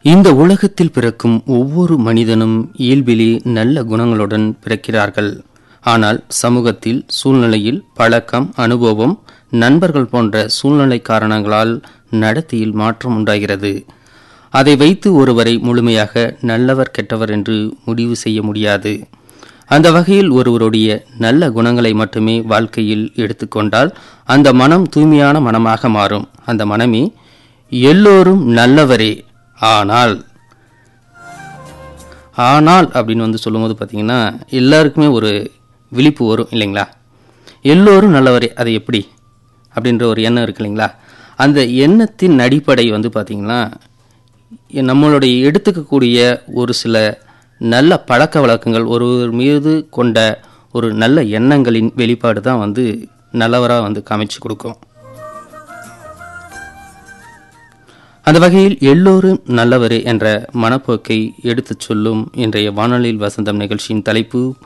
இந்த உலகத்தில் பிறக்கும் ஒவ்வொரு மனிதனும் இயல்பிலே நல்ல குணங்களுடன் பிறக்கிறார்கள். ஆனால் சமூகத்தில், சூழ்நிலையில், பழக்கம், அனுபவம், நண்பர்கள் போன்ற சூழ்நிலை காரணங்களால் நடத்தையில் மாற்றம் உண்டாகிறது. அதை வைத்து ஒருவரை முழுமையாக நல்லவர் கெட்டவர் என்று முடிவு செய்ய முடியாது. அந்த வகையில் ஒருவருடைய நல்ல குணங்களை மட்டுமே வாழ்க்கையில் எடுத்துக்கொண்டால் அந்த மனம் தூய்மையான மனமாக மாறும். அந்த மனமே எல்லோரும் நல்லவரே, ஆனால் அப்படின்னு சொல்லும்போது பார்த்தீங்கன்னா எல்லாருக்குமே ஒரு விழிப்பு வரும் இல்லைங்களா? எல்லோரும் நல்லவரே, அது எப்படி அப்படின்ற ஒரு எண்ணம் இருக்கு இல்லைங்களா? அந்த எண்ணத்தின் அடிப்படை பார்த்தீங்கன்னா நம்மளுடைய எடுத்துக்கக்கூடிய ஒரு சில நல்ல பழக்க வழக்கங்கள், ஒருவர் மீது கொண்ட ஒரு நல்ல எண்ணங்களின் வெளிப்பாடு தான் நல்லவராக காமிச்சு கொடுக்கும். அந்த வகையில் எல்லோரும் நல்லவரே என்ற மனப்போக்கை எடுத்துச் சொல்லும் இன்றைய வானொலியில் வசந்தம் நிகழ்ச்சியின் தலைப்பு